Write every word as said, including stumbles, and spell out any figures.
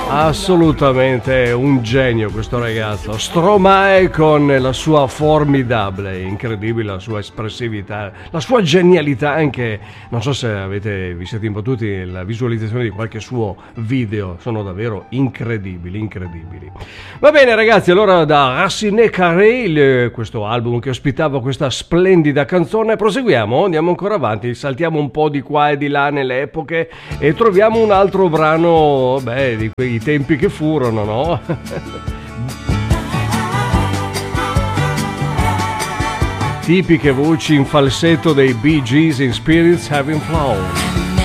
Assolutamente un genio questo ragazzo. Stromae con la sua formidabile, incredibile, la sua espressività, la sua genialità anche. Non so se avete, vi siete imbattuti nella visualizzazione di qualche suo video, sono davvero incredibili, incredibili. Va bene ragazzi, allora da Racine Carré, questo album che ospitava questa splendida canzone, proseguiamo, andiamo ancora avanti, saltiamo un po' di qua e di là nelle epoche e troviamo un altro brano, beh, di quei tempi che furono, no? Tipiche voci in falsetto dei Bee Gees in Spirits Having Flown.